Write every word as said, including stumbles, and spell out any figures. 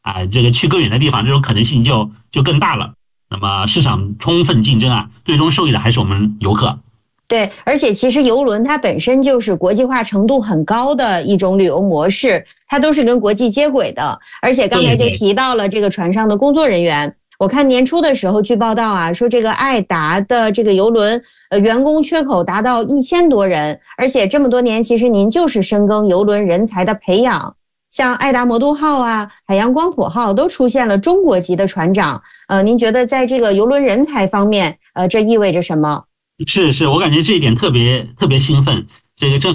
啊，这个去更远的地方，这种可能性就就更大了。那么市场充分竞争啊，最终受益的还是我们游客。 对，而且其实邮轮它本身就是国际化程度很高的一种旅游模式，它都是跟国际接轨的。而且刚才就提到了这个船上的工作人员，我看年初的时候，据报道啊，说这个爱达的这个邮轮，呃，员工缺口达到一千多人，而且这么多年，其实您就是深耕邮轮人才的培养，像爱达魔都号啊、海洋光谱号都出现了中国籍的船长。呃，您觉得在这个邮轮人才方面，呃，这意味着什么？ 是是，我感觉这一点特别特别兴奋。这个正